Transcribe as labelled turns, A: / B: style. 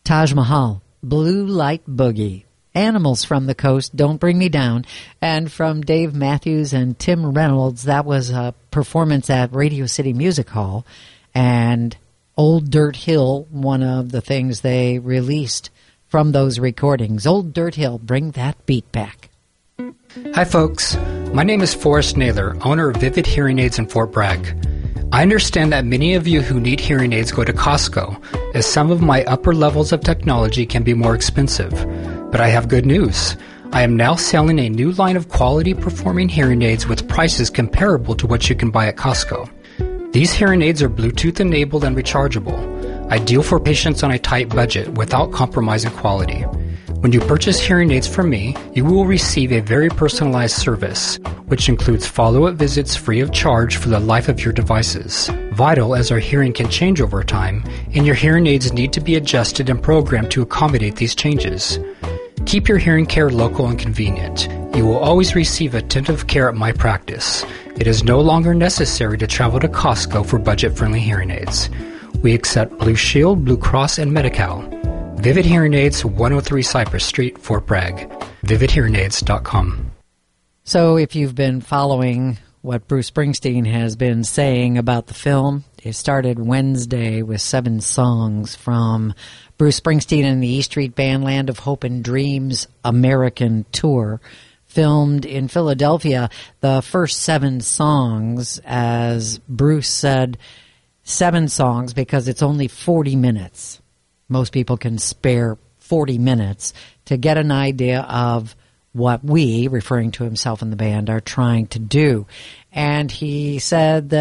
A: Taj Mahal, Blue Light Boogie. Animals from the Coast, Don't Bring Me Down. And from Dave Matthews and Tim Reynolds, that was a performance at Radio City Music Hall. And Old Dirt Hill, one of the things they released from those recordings. Old Dirt Hill, bring that beat back.
B: Hi folks, my name is Forrest Naylor, owner of Vivid Hearing Aids in Fort Bragg. I understand that many of you who need hearing aids go to Costco, as some of my upper levels of technology can be more expensive. But I have good news. I am now selling a new line of quality performing hearing aids with prices comparable to what you can buy at Costco. These hearing aids are Bluetooth enabled and rechargeable, ideal for patients on a tight budget without compromising quality. When you purchase hearing aids from me, you will receive a very personalized service, which includes follow-up visits free of charge for the life of your devices. Vital, as our hearing can change over time, and your hearing aids need to be adjusted and programmed to accommodate these changes. Keep your hearing care local and convenient. You will always receive attentive care at my practice. It is no longer necessary to travel to Costco for budget-friendly hearing aids. We accept Blue Shield, Blue Cross, and Medi-Cal. Vivid Hearing Aids, 103 Cypress Street, Fort Bragg. VividHearingAids.com.
A: So if you've been following what Bruce Springsteen has been saying about the film, it started Wednesday with 7 songs from Bruce Springsteen and the E Street Band Land of Hope and Dreams American Tour, filmed in Philadelphia. The first 7 songs, as Bruce said, 7 songs because it's only 40 minutes. Most people can spare 40 minutes to get an idea of what we, referring to himself and the band, are trying to do. And he said that